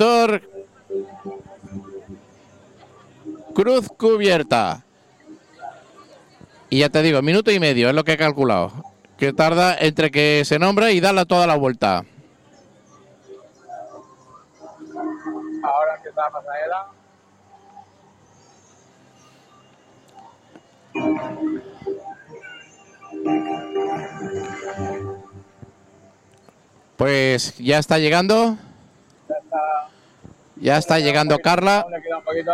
sector Cruz Cubierta. Y ya te digo, minuto y medio es lo que he calculado, que tarda entre que se nombra y darle toda la vuelta. Ahora empieza la pasarela. Pues ya está llegando. Ya está llegando Carla. Le queda un poquito.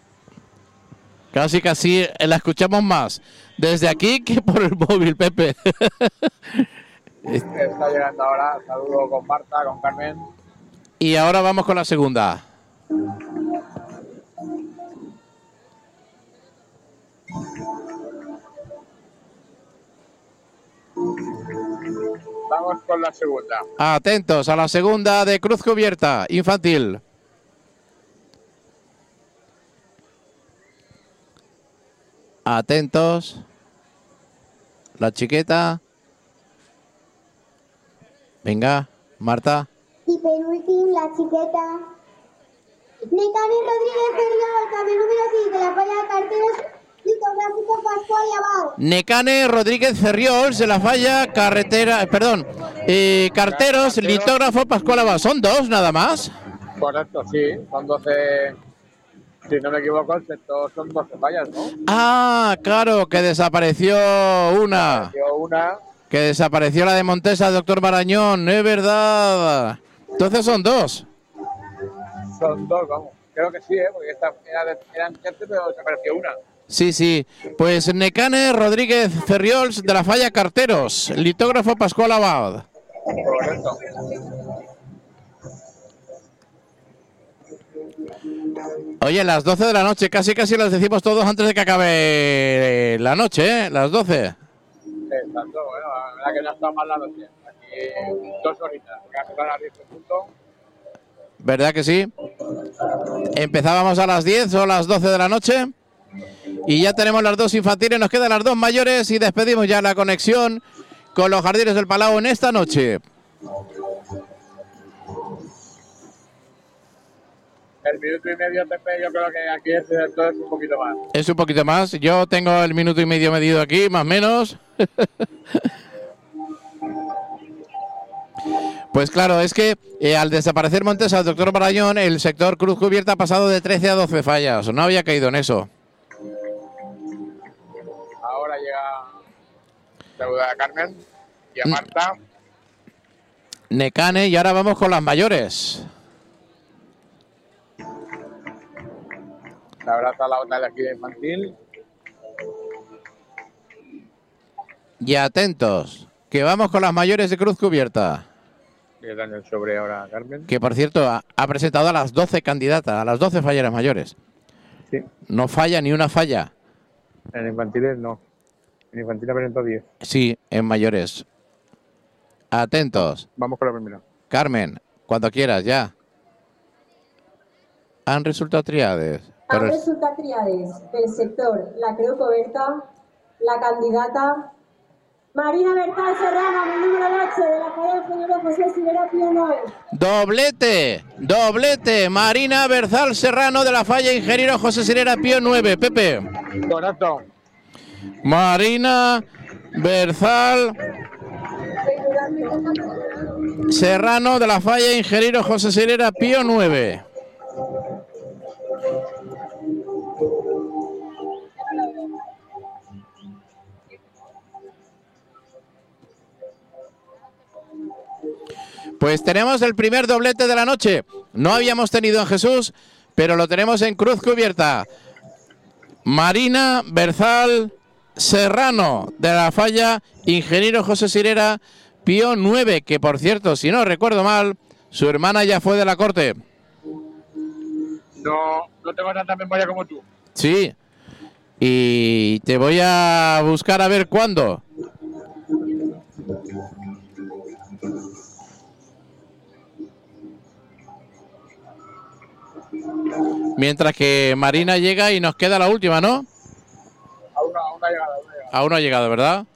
Casi la escuchamos más desde aquí que por el móvil, Pepe. Está llegando ahora. Saludo con Marta, con Carmen. Y ahora vamos con la segunda. Vamos con la segunda. Atentos a la segunda de Cruz Cubierta, infantil. Atentos. La chiqueta. Venga, Marta. Y penúltima, la chiqueta. Necane Rodríguez Ferriol, cambio número 6 de la falla de carteros, litográfico Pascual y Abad. Necane Rodríguez Ferriol, de la falla carretera, perdón, carteros, litógrafo Pascual Abad. ¿Son dos nada más? Correcto, sí. Son 12. Si no me equivoco, el sector son 12 fallas, ¿no? Ah, claro, que desapareció una. Que desapareció la de Montesa, doctor Marañón, es verdad. Entonces son dos. Son dos, vamos. Creo que sí, porque eran 7, pero desapareció una. Sí. Pues Necane Rodríguez Ferriols de la falla Carteros, litógrafo Pascual Abad. Correcto. Oye, las 12 de la noche, casi las decimos todos antes de que acabe la noche, ¿eh? Las 12. Exacto, bueno, la verdad que no está mal la noche. Aquí 2 horitas, porque a empezar a las 10 en punto. ¿Verdad que sí? Empezábamos a las 10 o las 12 de la noche. Y ya tenemos las dos infantiles, nos quedan las dos mayores y despedimos ya la conexión con los Jardines del Palau en esta noche. El minuto y medio, Pepe, yo creo que aquí es un poquito más. Es un poquito más. Yo tengo el minuto y medio medido aquí, más o menos. Pues claro, es que al desaparecer Montesa, el doctor Marañón, el sector Cruz Cubierta ha pasado de 13 a 12 fallas. No había caído en eso. Ahora llega saluda a Carmen y a Marta. Necane, y ahora vamos con las mayores. Se abraza la otra de aquí de infantil. Y atentos, que vamos con las mayores de Cruz Cubierta. Le dan el sobre ahora a Carmen. Que por cierto ha presentado a las 12 candidatas, a las 12 falleras mayores. Sí. No falla ni una falla. En infantiles no. En infantiles presentó 10. Sí, en mayores. Atentos. Vamos con la primera. Carmen, cuando quieras, ya. Han resultado triades. Han resultat triades del sector La Creu Coberta, la candidata Marina Bertal Serrano, número 8 de la falla ingeniero José Sirera Pío 9. Doblete, Marina Berzal Serrano de la falla ingeniero José Sirera Pío 9, Pepe. Correcto. Marina Berzal Serrano de la falla ingeniero José Sirera Pío 9. Pues tenemos el primer doblete de la noche. No habíamos tenido en Jesús, pero lo tenemos en Cruz Cubierta. Marina Berzal Serrano de la falla ingeniero José Sirera Pío 9, que por cierto, si no recuerdo mal, su hermana ya fue de la corte. No tengo tanta memoria como tú. Sí. Y te voy a buscar a ver cuándo. Mientras que Marina llega y nos queda la última, ¿no? Aún no ha llegado. Aún no ha llegado, ¿verdad?